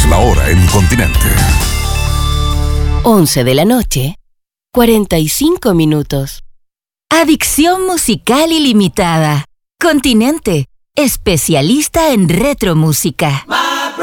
es la hora en Continente. 11 de la noche, 45 minutos. Adicción musical ilimitada. Continente, especialista en retromúsica.